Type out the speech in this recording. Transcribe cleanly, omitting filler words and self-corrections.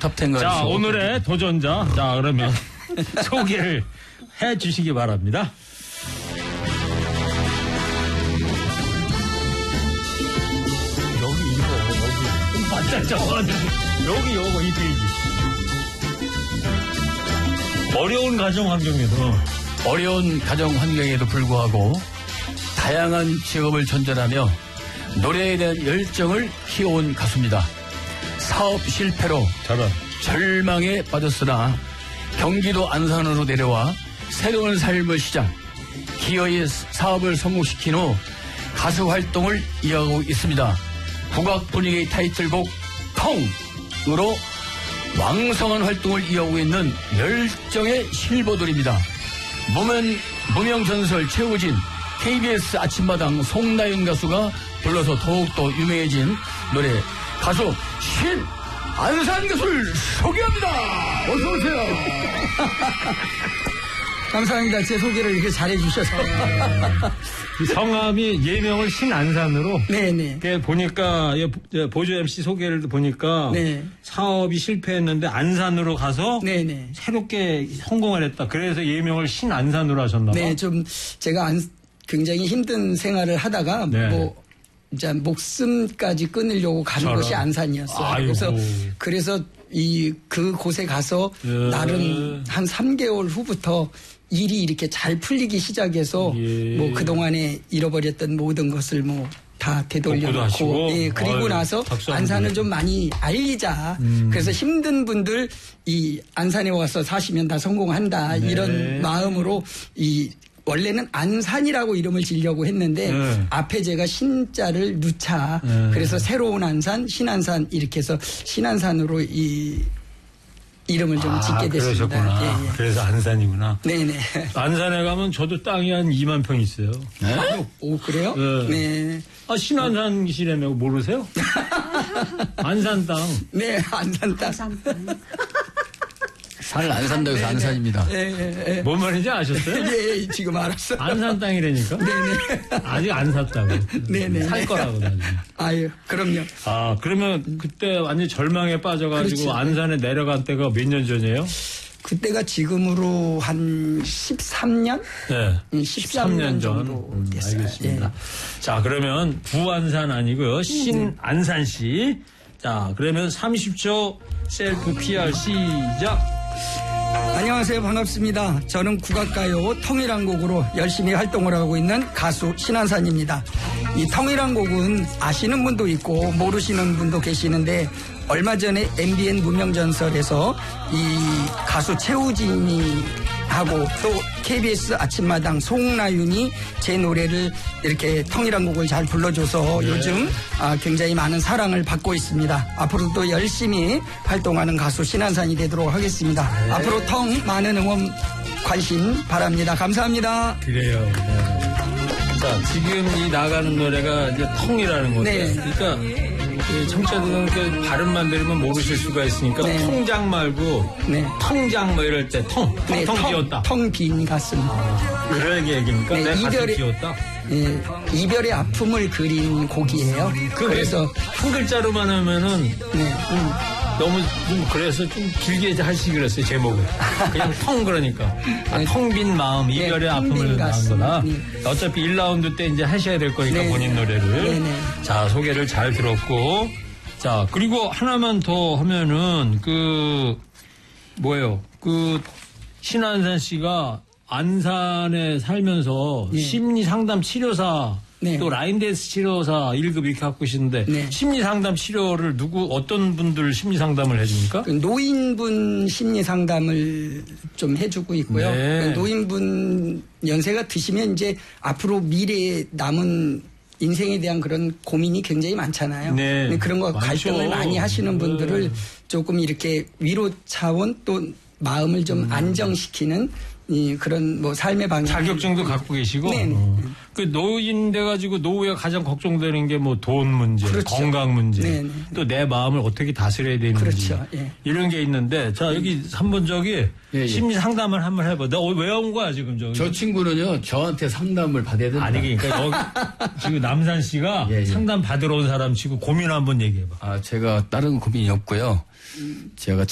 탑10. 자, 오늘의 도전자. 자, 그러면 소개를 해 주시기 바랍니다. 여기 바짝 적어가지고 여기 요거 이 페이지. 어려운 가정 환경에도 어려운 가정 환경에도 불구하고 다양한 직업을 전전하며 노래에 대한 열정을 키워온 가수입니다. 사업 실패로 저런 절망에 빠졌으나 경기도 안산으로 내려와 새로운 삶을 시작, 기어이 사업을 성공시킨 후 가수 활동을 이어가고 있습니다. 국악 분위기의 타이틀곡 텅으로 왕성한 활동을 이어오고 있는 열정의 실버돌입니다. 무명전설 최우진, KBS 아침마당 송나윤 가수가 불러서 더욱더 유명해진 노래, 가수 신안산 가수를 소개합니다. 어서오세요. 감사합니다. 제 소개를 이렇게 잘해주셔서. 성함이 예명을 신안산으로. 네네. 보니까 보조 MC 소개를 보니까 네. 사업이 실패했는데 안산으로 가서 네네. 새롭게 성공을 했다. 그래서 예명을 신안산으로 하셨나 봐. 네, 좀 제가 굉장히 힘든 생활을 하다가 네. 이제 목숨까지 끊으려고 가는 저런. 곳이 안산이었어요. 아이고. 그래서 그곳에 가서 나름 한 3개월 후부터 일이 이렇게 잘 풀리기 시작해서 뭐 그동안에 잃어버렸던 모든 것을 뭐 다 되돌려놓고, 예, 그리고 나서 안산을 좀 많이 알리자. 그래서 힘든 분들 이 안산에 와서 사시면 다 성공한다. 네. 이런 마음으로 원래는 안산이라고 이름을 지려고 했는데 앞에 제가 신자를 누차 그래서 새로운 안산, 신안산 이렇게 해서 신안산으로 이름을 좀 짓게 됐습니다. 그러셨구나. 예, 예. 그래서 안산이구나. 네네. 안산에 가면 저도 땅이 한 2만 평 있어요. 네? 오, 그래요? 네. 신안산시라며 모르세요? 안산 땅. 네, 안산 땅. 살 안 산다고 해서 안산입니다. 예. 뭔 말인지 아셨어요? 예, 지금 알았어요. 안산 땅이라니까? 네네. 아직 안 샀다고. 네네. 살 거라고 나중에. 아유, 그럼요. 아, 그러면 그때 완전 절망에 빠져가지고 그렇죠. 안산에 내려간 때가 몇 년 전이에요? 그때가 지금으로 한 13년? 네. 13년 정도 됐어요. 알겠습니다. 예. 자, 그러면 부안산 아니고요. 신안산시. 자, 그러면 30초 셀프 PR 시작. 안녕하세요. 반갑습니다. 저는 국악가요 텅이란 곡으로 열심히 활동을 하고 있는 가수 신안산입니다. 이 텅이란 곡은 아시는 분도 있고 모르시는 분도 계시는데 얼마 전에 MBN 무명전설에서 이 가수 최우진이 하고 또 KBS 아침마당 송나윤이 제 노래를 이렇게 텅이란 곡을 잘 불러줘서 요즘 굉장히 많은 사랑을 받고 있습니다. 앞으로도 열심히 활동하는 가수 신안산이 되도록 하겠습니다. 앞으로 텅 많은 응원 관심 바랍니다. 감사합니다. 그래요. 네. 자, 지금 이 나가는 노래가 이제 텅이라는 거죠. 네. 그러니까 청취자들은 그 발음만 들으면 모르실 수가 있으니까 네. 통장 말고 네. 통장 뭐 이럴 때 네, 텅 비었다. 텅 빈 가슴. 그런 얘기니까 네, 내 가슴 이별의- 비었다. 예, 이별의 아픔을 그린 곡이에요. 그래서 한 글자로만 하면은 네, 너무 좀 그래서 좀 길게 하시기 그랬어요, 제목을. 그냥 텅 그러니까. 텅 빈 마음, 이별의 텅빈 아픔을 한 가슴. 거다. 네. 어차피 1라운드 때 이제 하셔야 될 거니까 네. 본인 노래를. 네, 네. 자, 소개를 잘 들었고. 자, 그리고 하나만 더 하면은 신안산 씨가 안산에 살면서 네. 심리 상담 치료사 네. 또 라인댄스 치료사 1급 이렇게 갖고 계시는데 네. 심리 상담 치료를 어떤 분들 심리 상담을 해줍니까? 그 노인분 심리 상담을 좀 해주고 있고요. 네. 그 노인분 연세가 드시면 이제 앞으로 미래에 남은 인생에 대한 그런 고민이 굉장히 많잖아요. 네. 근데 그런 거 많죠. 갈등을 많이 하시는 분들을 조금 이렇게 위로 차원 또 마음을 좀 안정시키는 그런 뭐 삶의 방향. 자격증도 갖고 계시고. 네. 그 노인 돼가지고 노후에 가장 걱정되는 게 뭐 돈 문제, 그렇죠. 건강 문제, 네. 또 내 마음을 어떻게 다스려야 되는지. 그렇죠. 예. 이런 게 있는데, 자, 여기 한번 예. 심리 상담을 한번 해봐. 너 왜 온 거야, 지금 저기? 저 친구는요, 저한테 상담을 받아야 된다. 아니, 그러니까 여기 지금 남산 씨가 예. 상담 받으러 온 사람 치고 고민 한번 얘기해봐. 제가 다른 고민이 없고요. 제가